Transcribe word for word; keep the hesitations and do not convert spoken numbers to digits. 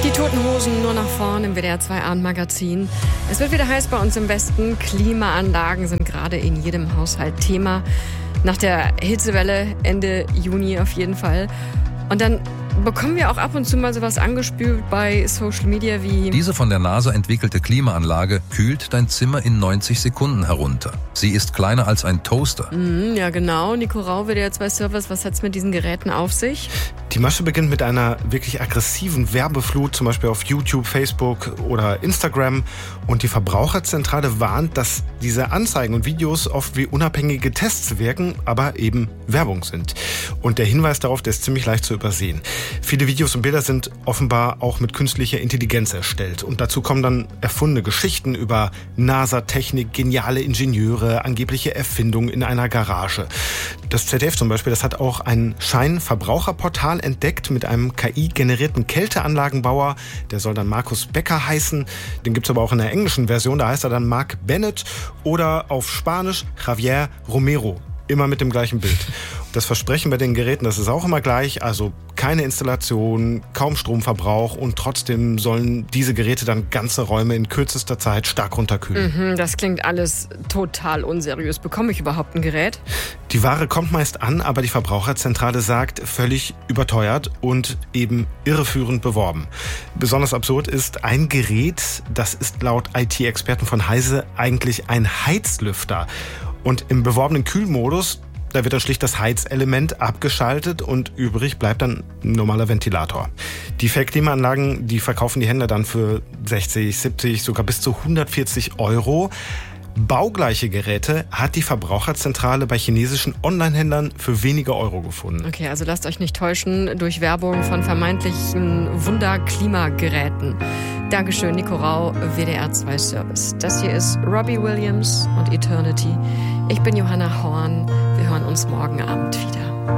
Die Toten Hosen nur nach vorn im W D R zwei Abendmagazin. Es wird wieder heiß bei uns im Westen. Klimaanlagen sind gerade in jedem Haushalt Thema. Nach der Hitzewelle Ende Juni auf jeden Fall. Und dann bekommen wir auch ab und zu mal sowas angespült bei Social Media wie... Diese von der NASA entwickelte Klimaanlage kühlt dein Zimmer in neunzig Sekunden herunter. Sie ist kleiner als ein Toaster. Mm, ja genau, Nico Rau, W D R zwei Service, was hat's mit diesen Geräten auf sich? Die Masche beginnt mit einer wirklich aggressiven Werbeflut, zum Beispiel auf YouTube, Facebook oder Instagram. Und die Verbraucherzentrale warnt, dass diese Anzeigen und Videos oft wie unabhängige Tests wirken, aber eben Werbung sind. Und der Hinweis darauf, der ist ziemlich leicht zu übersehen. Viele Videos und Bilder sind offenbar auch mit künstlicher Intelligenz erstellt. Und dazu kommen dann erfundene Geschichten über NASA-Technik, geniale Ingenieure, angebliche Erfindungen in einer Garage. Das Z D F zum Beispiel, das hat auch ein Scheinverbraucherportal entdeckt mit einem K I-generierten Kälteanlagenbauer. Der soll dann Markus Becker heißen. Den gibt's aber auch in der englischen Version. Da heißt er dann Mark Bennett oder auf Spanisch Javier Romero. Immer mit dem gleichen Bild. Das Versprechen bei den Geräten, das ist auch immer gleich. Also keine Installation, kaum Stromverbrauch und trotzdem sollen diese Geräte dann ganze Räume in kürzester Zeit stark runterkühlen. Mhm, das klingt alles total unseriös. Bekomme ich überhaupt ein Gerät? Die Ware kommt meist an, aber die Verbraucherzentrale sagt, völlig überteuert und eben irreführend beworben. Besonders absurd ist ein Gerät, das ist laut I T-Experten von Heise eigentlich ein Heizlüfter. Und im beworbenen Kühlmodus, da wird dann schlicht das Heizelement abgeschaltet und übrig bleibt dann ein normaler Ventilator. Die Fake-Klimaanlagen, die verkaufen die Händler dann für sechzig, siebzig, sogar bis zu hundertvierzig Euro. Baugleiche Geräte hat die Verbraucherzentrale bei chinesischen Online-Händlern für wenige Euro gefunden. Okay, also lasst euch nicht täuschen durch Werbung von vermeintlichen Wunder-Klimageräten. Dankeschön, Nico Rau, W D R zwei Service. Das hier ist Robbie Williams und Eternity. Ich bin Johanna Horn. Wir hören uns morgen Abend wieder.